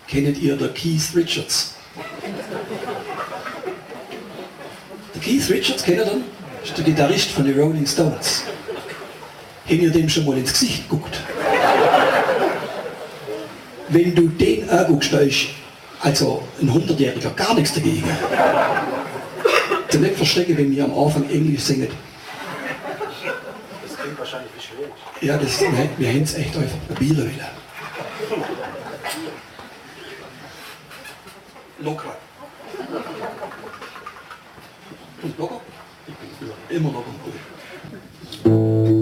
Kennt ihr den Keith Richards? Der Keith Richards, kennt ihr den? Das ist der Gitarrist von den Rolling Stones. Habt ihr dem schon mal ins Gesicht geguckt? Wenn du den anguckst, da ist also ein 100-Jähriger gar nichts dagegen. Zum nicht verstecken, wenn wir am Anfang Englisch singen. Das klingt wahrscheinlich wie Schwedisch. Ja, wir haben es echt einfach probieren wollen. Locker. Und locker? Ich bin immer locker.